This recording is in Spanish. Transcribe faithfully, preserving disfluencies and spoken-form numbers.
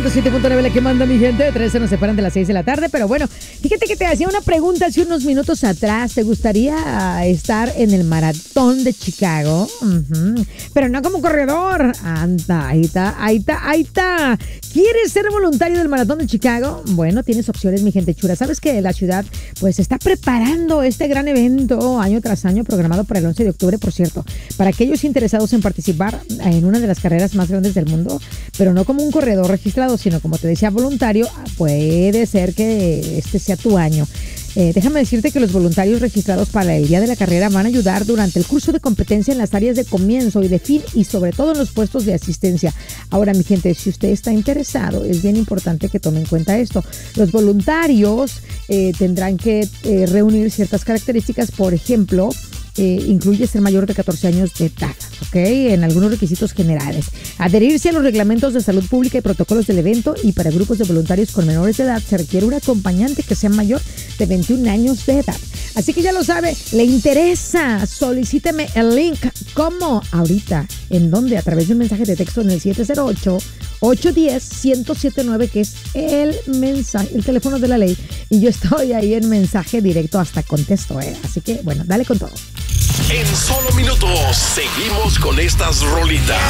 siete punto nueve la que manda mi gente, trece nos separan de las seis de la tarde, pero bueno, fíjate que te hacía una pregunta hace unos minutos atrás. ¿Te gustaría estar en el maratón de Chicago? Uh-huh. Pero no como corredor. Anda, ahí está, ahí está, ahí está. ¿Quieres ser voluntario del maratón de Chicago? Bueno, tienes opciones, mi gente chula. Sabes que la ciudad pues está preparando este gran evento año tras año, programado para el once de octubre, por cierto, para aquellos interesados en participar en una de las carreras más grandes del mundo, pero no como un corredor registrado, sino como te decía, voluntario. Puede ser que este sea tu año. Eh, déjame decirte que los voluntarios registrados para el día de la carrera van a ayudar durante el curso de competencia en las áreas de comienzo y de fin y sobre todo en los puestos de asistencia. Ahora, mi gente, si usted está interesado, es bien importante que tome en cuenta esto. Los voluntarios eh, tendrán que eh, reunir ciertas características. Por ejemplo, Eh, incluye ser mayor de catorce años de edad, ¿ok? En algunos requisitos generales. Adherirse a los reglamentos de salud pública y protocolos del evento, y para grupos de voluntarios con menores de edad se requiere un acompañante que sea mayor de veintiún años de edad. Así que ya lo sabe, le interesa, solicíteme el link. ¿Cómo? Ahorita. ¿En dónde? A través de un mensaje de texto en el siete cero ocho, ocho uno cero, uno cero siete nueve, que es el mensaje, el teléfono de la ley. Y yo estoy ahí en mensaje directo, hasta contesto, ¿eh? Así que, bueno, dale con todo. En solo minutos, seguimos con estas rolitas.